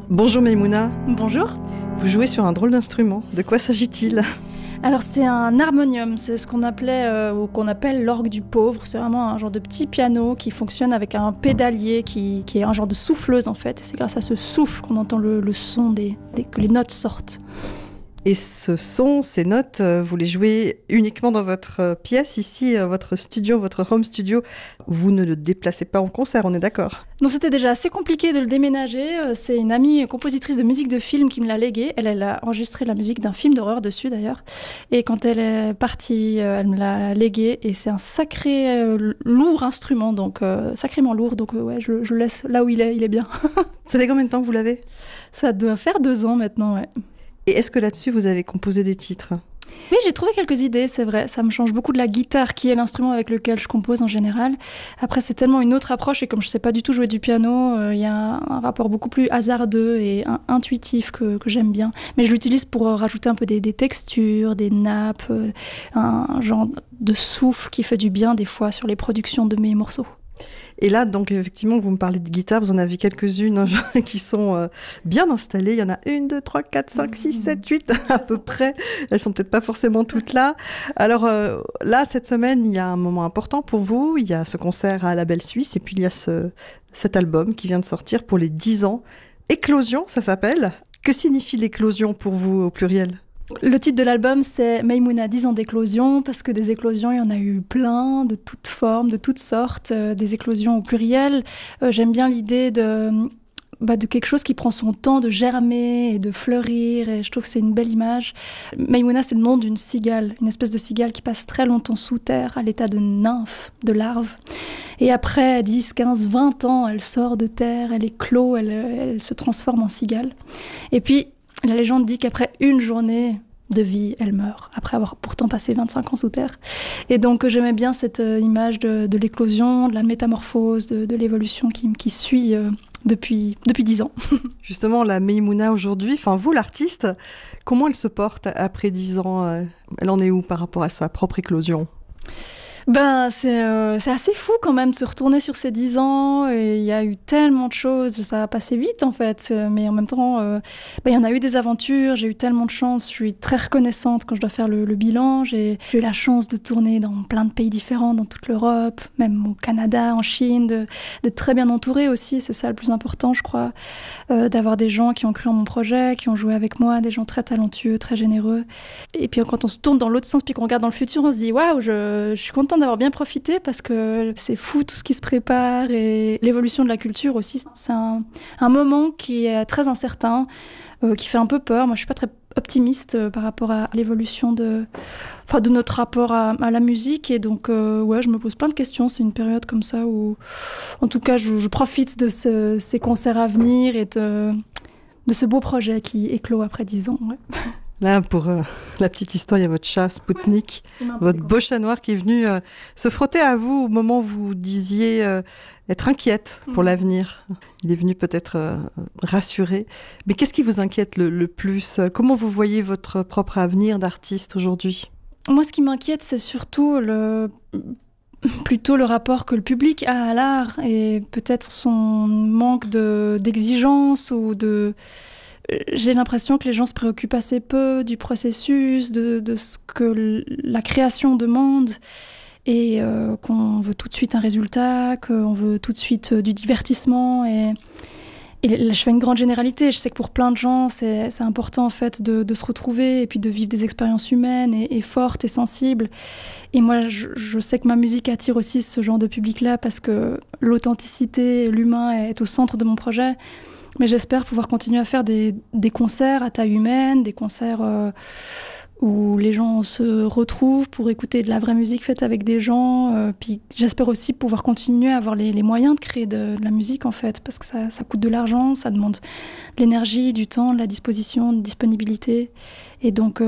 Bonjour Maïmouna. Bonjour. Vous jouez sur un drôle d'instrument. De quoi s'agit-il ? Alors c'est un harmonium, c'est ce qu'on appelait ou qu'on appelle l'orgue du pauvre. C'est vraiment un genre de petit piano qui fonctionne avec un pédalier qui est un genre de souffleuse en fait. Et c'est grâce à ce souffle qu'on entend le son que les notes sortent. Et ce son, ces notes, vous les jouez uniquement dans votre pièce, ici, votre studio, votre home studio. Vous ne le déplacez pas en concert, on est d'accord ? Non, c'était déjà assez compliqué de le déménager. C'est une amie compositrice de musique de film qui me l'a légué. Elle a enregistré la musique d'un film d'horreur dessus d'ailleurs. Et quand elle est partie, elle me l'a légué. Et c'est un sacré lourd instrument, donc sacrément lourd. Donc ouais, je le laisse là où il est bien. Ça fait combien de temps que vous l'avez ? Ça doit faire 2 ans maintenant, ouais. Et est-ce que là-dessus, vous avez composé des titres ? Oui, j'ai trouvé quelques idées, c'est vrai. Ça me change beaucoup de la guitare, qui est l'instrument avec lequel je compose en général. Après, c'est tellement une autre approche, et comme je ne sais pas du tout jouer du piano, il y a un rapport beaucoup plus hasardeux et intuitif que j'aime bien. Mais je l'utilise pour rajouter un peu des textures, des nappes, un genre de souffle qui fait du bien des fois sur les productions de mes morceaux. Et là, donc, effectivement, vous me parlez de guitare, vous en avez quelques-unes qui sont bien installées. Il y en a 1, 2, 3, 4, 5, 6, 7, 8 à peu près. Elles sont peut-être pas forcément toutes là. Alors là, cette semaine, il y a un moment important pour vous. Il y a ce concert à la Belle Suisse et puis il y a cet album qui vient de sortir pour les 10 ans. Éclosion, ça s'appelle. Que signifie l'éclosion pour vous au pluriel ? Le titre de l'album, c'est Maïmouna 10 ans d'éclosion, parce que des éclosions, il y en a eu plein, de toutes formes, de toutes sortes, des éclosions au pluriel. J'aime bien l'idée de quelque chose qui prend son temps de germer et de fleurir, et je trouve que c'est une belle image. Maïmouna, c'est le nom d'une cigale, une espèce de cigale qui passe très longtemps sous terre, à l'état de nymphe, de larve. Et après 10, 15, 20 ans, elle sort de terre, elle éclot, elle se transforme en cigale. Et puis, la légende dit qu'après une journée de vie, elle meurt, après avoir pourtant passé 25 ans sous terre. Et donc j'aimais bien cette image de l'éclosion, de la métamorphose, de l'évolution qui suit depuis 10 ans. Justement, la Maïmouna aujourd'hui, enfin vous l'artiste, comment elle se porte après 10 ans ? Elle en est où par rapport à sa propre éclosion ? C'est assez fou quand même de se retourner sur ces 10 ans. Il y a eu tellement de choses, ça a passé vite en fait. Mais en même temps, il y en a eu des aventures, j'ai eu tellement de chance. Je suis très reconnaissante quand je dois faire le bilan. J'ai eu la chance de tourner dans plein de pays différents, dans toute l'Europe, même au Canada, en Chine, d'être très bien entourée aussi. C'est ça le plus important, je crois. D'avoir des gens qui ont cru en mon projet, qui ont joué avec moi, des gens très talentueux, très généreux. Et puis quand on se tourne dans l'autre sens, puis qu'on regarde dans le futur, on se dit « Waouh, je suis contente d'avoir bien profité parce que c'est fou tout ce qui se prépare et l'évolution de la culture aussi. C'est un moment qui est très incertain, qui fait un peu peur. Moi, je suis pas très optimiste par rapport à l'évolution de notre rapport à la musique. Et donc, je me pose plein de questions. C'est une période comme ça où, en tout cas, je profite de ces concerts à venir et de ce beau projet qui éclot après 10 ans. Ouais. Là, pour la petite histoire, il y a votre chat Spoutnik, votre beau chat noir qui est venu se frotter à vous au moment où vous disiez être inquiète pour l'avenir. Il est venu peut-être rassurer. Mais qu'est-ce qui vous inquiète le plus ? Comment vous voyez votre propre avenir d'artiste aujourd'hui ? Moi, ce qui m'inquiète, c'est surtout plutôt le rapport que le public a à l'art et peut-être son manque d'exigence ou de... J'ai l'impression que les gens se préoccupent assez peu du processus, de ce que la création demande et qu'on veut tout de suite un résultat, qu'on veut tout de suite du divertissement. Et là, je fais une grande généralité. Je sais que pour plein de gens, c'est important en fait de se retrouver et puis de vivre des expériences humaines et fortes et sensibles. Et moi, je sais que ma musique attire aussi ce genre de public-là parce que l'authenticité, l'humain est au centre de mon projet. Mais j'espère pouvoir continuer à faire des concerts à taille humaine, des concerts où les gens se retrouvent pour écouter de la vraie musique faite avec des gens. Puis j'espère aussi pouvoir continuer à avoir les moyens de créer de la musique, en fait, parce que ça coûte de l'argent, ça demande de l'énergie, du temps, de la disposition, de disponibilité. Et donc,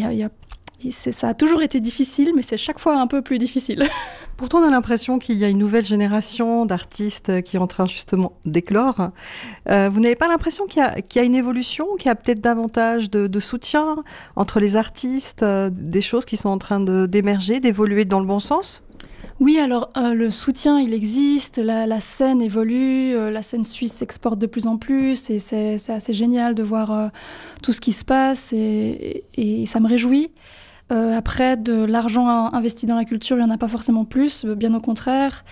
ça a toujours été difficile, mais c'est chaque fois un peu plus difficile. Pourtant, on a l'impression qu'il y a une nouvelle génération d'artistes qui est en train justement d'éclore. Vous n'avez pas l'impression qu'il y a une évolution, qu'il y a peut-être davantage de soutien entre les artistes, des choses qui sont en train d'émerger, d'évoluer dans le bon sens ? Oui, alors le soutien, il existe, la scène évolue, la scène suisse s'exporte de plus en plus et c'est assez génial de voir tout ce qui se passe et ça me réjouit. Après, de l'argent investi dans la culture, il n'y en a pas forcément plus, bien au contraire.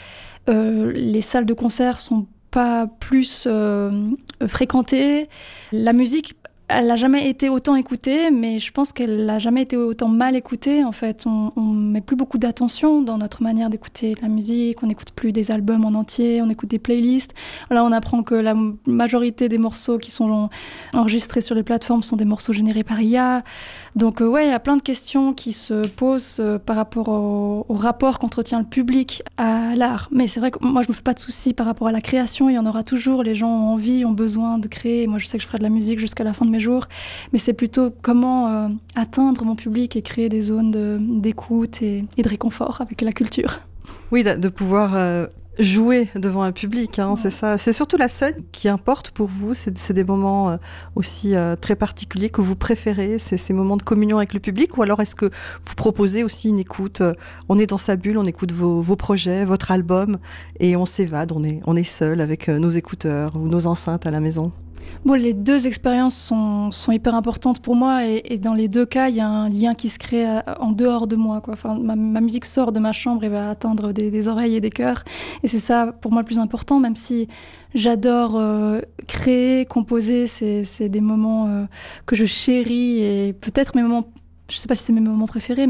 Les salles de concert sont pas plus fréquentées. La musique, elle n'a jamais été autant écoutée, mais je pense qu'elle n'a jamais été autant mal écoutée. En fait, on met plus beaucoup d'attention dans notre manière d'écouter la musique. On n'écoute plus des albums en entier, on écoute des playlists. Là, on apprend que la majorité des morceaux qui sont enregistrés sur les plateformes sont des morceaux générés par IA. Donc, ouais, il y a plein de questions qui se posent par rapport au rapport qu'entretient le public à l'art. Mais c'est vrai que moi, je me fais pas de soucis par rapport à la création. Il y en aura toujours. Les gens ont envie, ont besoin de créer. Moi, je sais que je ferai de la musique jusqu'à la fin de mes jours. Mais c'est plutôt comment atteindre mon public et créer des zones d'écoute et de réconfort avec la culture. Oui, de pouvoir jouer devant un public, hein, ouais. C'est ça. C'est surtout la scène qui importe pour vous. C'est des moments aussi très particuliers que vous préférez. C'est ces moments de communion avec le public, ou alors est-ce que vous proposez aussi une écoute, on est dans sa bulle, on écoute vos projets, votre album, et on s'évade, on est seul avec nos écouteurs ou nos enceintes à la maison? Bon, les deux expériences sont hyper importantes pour moi et dans les deux cas, il y a un lien qui se crée en dehors de moi, quoi. Enfin, ma musique sort de ma chambre et va atteindre des oreilles et des cœurs. Et c'est ça, pour moi, le plus important, même si j'adore créer, composer. C'est des moments que je chéris et peut-être mes moments, je ne sais pas si c'est mes moments préférés,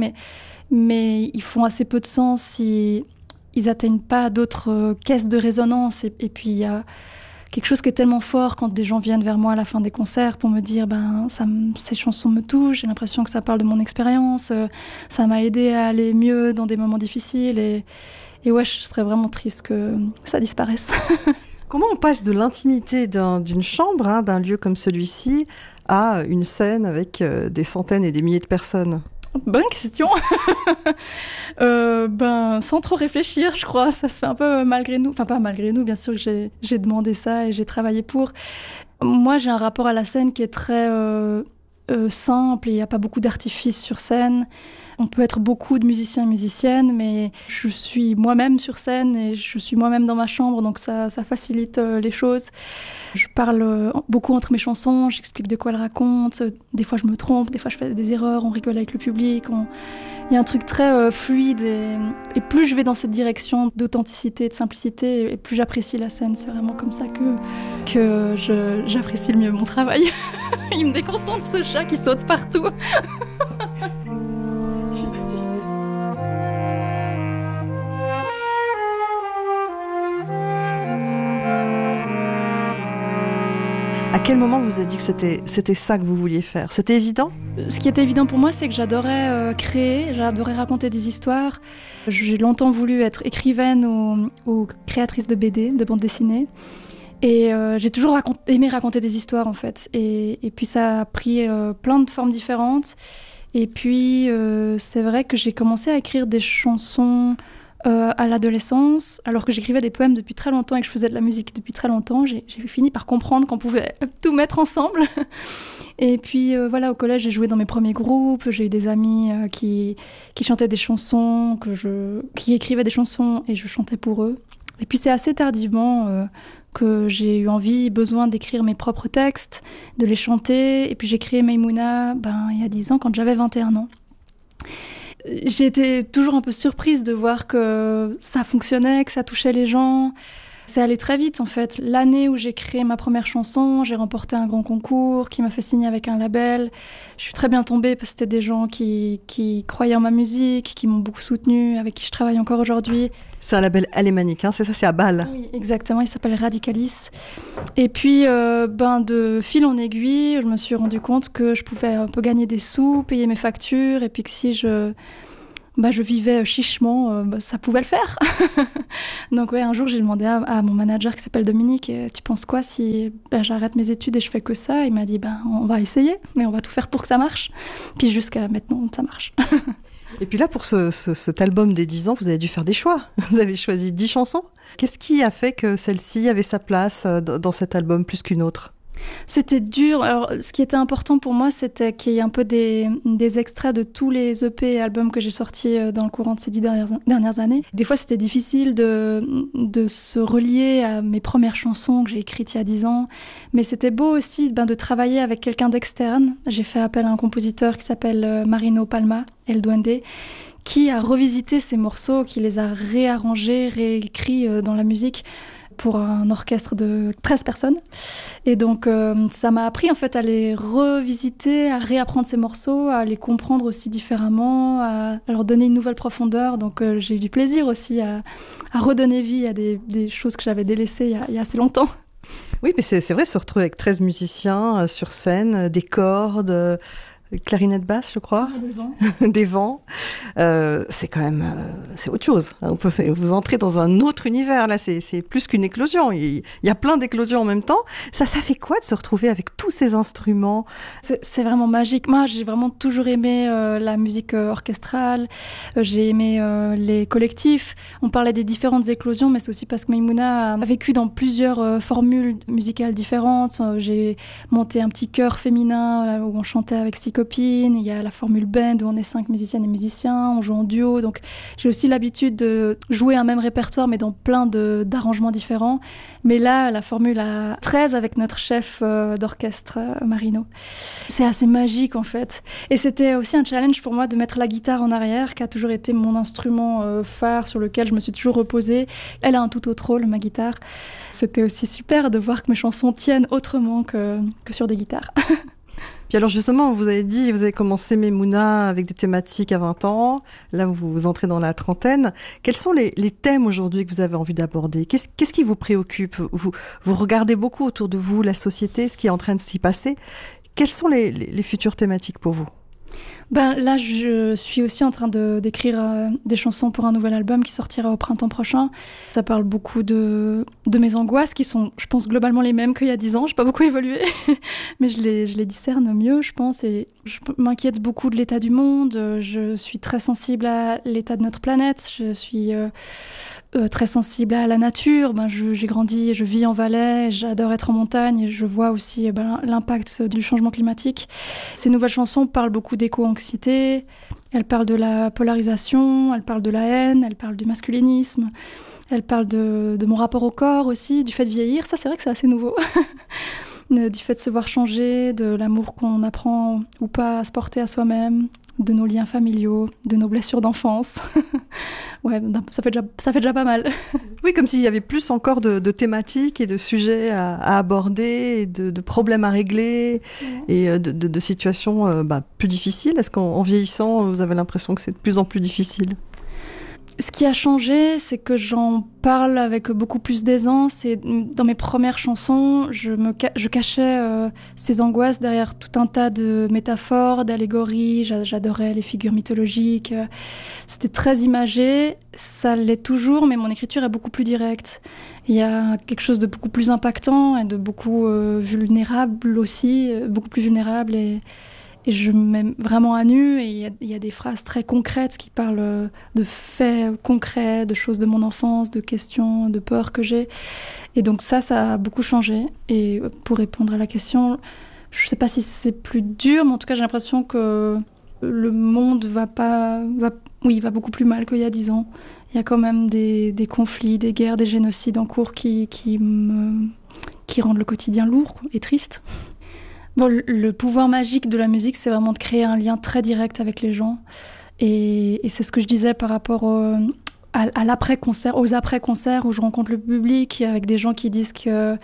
mais ils font assez peu de sens si ils n'atteignent pas d'autres caisses de résonance. Et puis, il y a quelque chose qui est tellement fort quand des gens viennent vers moi à la fin des concerts pour me dire ces chansons me touchent, j'ai l'impression que ça parle de mon expérience, ça m'a aidé à aller mieux dans des moments difficiles et ouais, je serais vraiment triste que ça disparaisse. Comment on passe de l'intimité d'une chambre, hein, d'un lieu comme celui-ci, à une scène avec des centaines et des milliers de personnes ? Bonne question. Sans trop réfléchir, je crois. Ça se fait un peu malgré nous. Enfin, pas malgré nous, bien sûr que j'ai demandé ça et j'ai travaillé pour. Moi, j'ai un rapport à la scène qui est très simple. Il n'y a pas beaucoup d'artifices sur scène. On peut être beaucoup de musiciens et musiciennes, mais je suis moi-même sur scène et je suis moi-même dans ma chambre, donc ça facilite les choses. Je parle beaucoup entre mes chansons, j'explique de quoi elles racontent. Des fois, je me trompe, des fois, je fais des erreurs, on rigole avec le public. Il y a un truc très fluide et plus je vais dans cette direction d'authenticité, de simplicité, et plus j'apprécie la scène. C'est vraiment comme ça que j'apprécie le mieux mon travail. Il me déconcentre, ce chat qui saute partout. À quel moment vous avez dit que c'était ça que vous vouliez faire ? C'était évident ? Ce qui était évident pour moi, c'est que j'adorais créer, j'adorais raconter des histoires. J'ai longtemps voulu être écrivaine ou créatrice de BD, de bande dessinée. Et j'ai toujours aimé raconter des histoires, en fait. Et puis ça a pris plein de formes différentes. Et puis c'est vrai que j'ai commencé à écrire des chansons à l'adolescence, alors que j'écrivais des poèmes depuis très longtemps et que je faisais de la musique depuis très longtemps. J'ai fini par comprendre qu'on pouvait tout mettre ensemble. Et puis voilà, au collège, j'ai joué dans mes premiers groupes. J'ai eu des amis qui chantaient des chansons, qui écrivaient des chansons et je chantais pour eux. Et puis c'est assez tardivement que j'ai eu besoin d'écrire mes propres textes, de les chanter. Et puis j'ai créé Maïmouna il y a 10 ans, quand j'avais 21 ans. J'ai été toujours un peu surprise de voir que ça fonctionnait, que ça touchait les gens. C'est allé très vite, en fait. L'année où j'ai créé ma première chanson, j'ai remporté un grand concours qui m'a fait signer avec un label. Je suis très bien tombée parce que c'était des gens qui croyaient en ma musique, qui m'ont beaucoup soutenue, avec qui je travaille encore aujourd'hui. C'est un label alémanique, hein, c'est ça, c'est à Bâle. Oui, exactement, il s'appelle Radicalis. Et puis, de fil en aiguille, je me suis rendu compte que je pouvais un peu gagner des sous, payer mes factures, et puis que si je vivais chichement, ça pouvait le faire. Donc ouais, un jour, j'ai demandé à mon manager qui s'appelle Dominique, tu penses quoi si j'arrête mes études et je fais que ça ? Il m'a dit, on va essayer, mais on va tout faire pour que ça marche. Puis jusqu'à maintenant, ça marche. Et puis là, pour cet album des 10 ans, vous avez dû faire des choix. Vous avez choisi 10 chansons. Qu'est-ce qui a fait que celle-ci avait sa place dans cet album plus qu'une autre ? C'était dur. Alors, ce qui était important pour moi, c'était qu'il y ait un peu des extraits de tous les EP et albums que j'ai sortis dans le courant de ces 10 dernières années. Des fois, c'était difficile de se relier à mes premières chansons que j'ai écrites il y a 10 ans. Mais c'était beau aussi de travailler avec quelqu'un d'externe. J'ai fait appel à un compositeur qui s'appelle Marino Palma, El Duende, qui a revisité ces morceaux, qui les a réarrangés, réécrits dans la musique pour un orchestre de 13 personnes. Et donc, ça m'a appris en fait à les revisiter, à réapprendre ces morceaux, à les comprendre aussi différemment, à leur donner une nouvelle profondeur. Donc, j'ai eu du plaisir aussi à redonner vie à des choses que j'avais délaissées il y a assez longtemps. Oui, mais c'est vrai, se retrouver avec 13 musiciens sur scène, des cordes, clarinette basse, je crois. Des vents. C'est quand même... c'est autre chose. Vous entrez dans un autre univers. Là, c'est plus qu'une éclosion. Il y a plein d'éclosions en même temps. Ça fait quoi de se retrouver avec tous ces instruments? C'est vraiment magique. Moi, j'ai vraiment toujours aimé la musique orchestrale. J'ai aimé les collectifs. On parlait des différentes éclosions, mais c'est aussi parce que Maïmouna a vécu dans plusieurs formules musicales différentes. J'ai monté un petit chœur féminin où on chantait avec 6 copines. Il y a la formule band où on est 5 musiciennes et musiciens. On joue en duo. Donc, j'ai aussi l'habitude de jouer un même répertoire, mais dans plein d'arrangements différents. Mais là, la formule à 13 avec notre chef d'orchestre, Marino. C'est assez magique, en fait. Et c'était aussi un challenge pour moi de mettre la guitare en arrière, qui a toujours été mon instrument phare sur lequel je me suis toujours reposée. Elle a un tout autre rôle, ma guitare. C'était aussi super de voir que mes chansons tiennent autrement que sur des guitares. Puis alors justement, vous avez commencé Maïmouna avec des thématiques à 20 ans. Là, vous entrez dans la trentaine. Quels sont les thèmes aujourd'hui que vous avez envie d'aborder? Qu'est-ce qui vous préoccupe? Vous regardez beaucoup autour de vous la société, ce qui est en train de s'y passer. Quelles sont les futures thématiques pour vous? Là, je suis aussi en train d'écrire des chansons pour un nouvel album qui sortira au printemps prochain. Ça parle beaucoup de mes angoisses, qui sont, je pense, globalement les mêmes qu'il y a 10 ans. Je n'ai pas beaucoup évolué, mais je les discerne mieux, je pense. Et je m'inquiète beaucoup de l'état du monde. Je suis très sensible à l'état de notre planète. Je suis très sensible à la nature. J'ai grandi, je vis en Valais, j'adore être en montagne et je vois aussi l'impact du changement climatique. Ces nouvelles chansons parlent beaucoup d'éco-anxiété, elles parlent de la polarisation, elles parlent de la haine, elles parlent du masculinisme, elles parlent de mon rapport au corps aussi, du fait de vieillir. Ça, c'est vrai que c'est assez nouveau. Du fait de se voir changer, de l'amour qu'on apprend ou pas à se porter à soi-même, de nos liens familiaux, de nos blessures d'enfance. Ouais, ça fait déjà pas mal. Oui, comme s'il y avait plus encore de thématiques et de sujets à aborder, et de problèmes à régler, et de situations plus difficiles. Est-ce qu'en vieillissant, vous avez l'impression que c'est de plus en plus difficile? Ce qui a changé, c'est que j'en parle avec beaucoup plus d'aisance. Et dans mes premières chansons, je cachais ces angoisses derrière tout un tas de métaphores, d'allégories. J'adorais les figures mythologiques. C'était très imagé. Ça l'est toujours, mais mon écriture est beaucoup plus directe. Il y a quelque chose de beaucoup plus impactant et de beaucoup vulnérable aussi, beaucoup plus vulnérable. Et je me mets vraiment à nu, et il y a des phrases très concrètes qui parlent de faits concrets, de choses de mon enfance, de questions, de peurs que j'ai. Et donc ça a beaucoup changé. Et pour répondre à la question, je ne sais pas si c'est plus dur, mais en tout cas j'ai l'impression que le monde va beaucoup plus mal qu'il y a 10 ans. Il y a quand même des conflits, des guerres, des génocides en cours qui rendent le quotidien lourd et triste. Bon, le pouvoir magique de la musique, c'est vraiment de créer un lien très direct avec les gens. Et c'est ce que je disais par rapport à l'après-concert, aux après-concerts où je rencontre le public avec des gens qui disent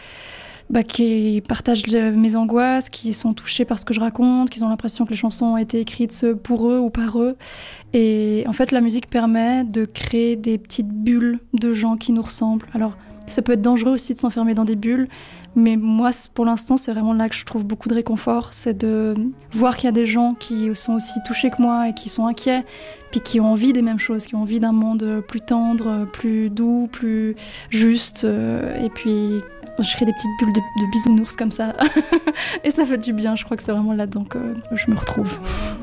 qui partagent mes angoisses, qui sont touchés par ce que je raconte, qui ont l'impression que les chansons ont été écrites pour eux ou par eux. Et en fait, la musique permet de créer des petites bulles de gens qui nous ressemblent. Alors, ça peut être dangereux aussi de s'enfermer dans des bulles, mais moi, pour l'instant, c'est vraiment là que je trouve beaucoup de réconfort. C'est de voir qu'il y a des gens qui sont aussi touchés que moi et qui sont inquiets, puis qui ont envie des mêmes choses, qui ont envie d'un monde plus tendre, plus doux, plus juste. Et puis, je crée des petites bulles de bisounours comme ça. Et ça fait du bien, je crois que c'est vraiment là-dedans que je me retrouve.